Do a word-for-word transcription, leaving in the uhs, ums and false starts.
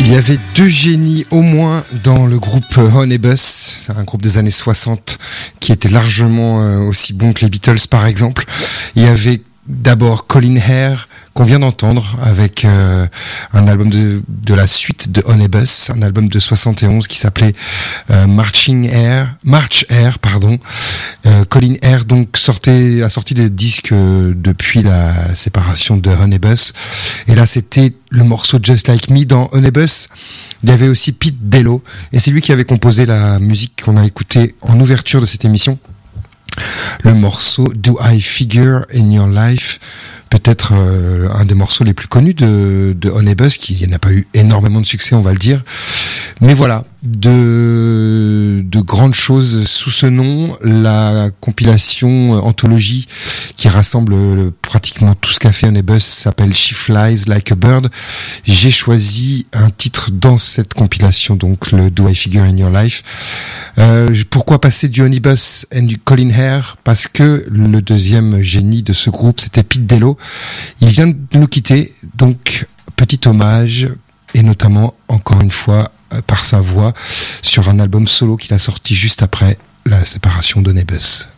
Il y avait deux génies au moins dans le groupe Honeybus, un groupe des années soixante qui était largement euh, aussi bon que les Beatles par exemple. Il y avait d'abord Colin Hare qu'on vient d'entendre avec euh, un album de, de la suite de Honeybus, un album de soixante et onze qui s'appelait euh, Marching Air, March Air, pardon. Euh, Colin Hare donc sortait, a sorti des disques euh, depuis la séparation de Honeybus. Et là, c'était le morceau Just Like Me dans Honeybus. Il y avait aussi Pete Dello et c'est lui qui avait composé la musique qu'on a écoutée en ouverture de cette émission. Le morceau Do I Figure in Your Life, peut-être euh, un des morceaux les plus connus de, de Honeybus, qui n'a pas eu énormément de succès, on va le dire. Mais voilà, de, de grandes choses sous ce nom. La compilation anthologie qui rassemble euh, pratiquement tout ce qu'a fait Honeybus s'appelle She Flies Like a Bird. J'ai choisi un titre dans cette compilation, donc le Do I Figure in Your Life. Euh, pourquoi passer du Honeybus et du Colin Hare? Parce que le deuxième génie de ce groupe, c'était Pete Dello. Il vient de nous quitter, donc petit hommage, et notamment, encore une fois, par sa voix, sur un album solo qu'il a sorti juste après la séparation d'Honeybus.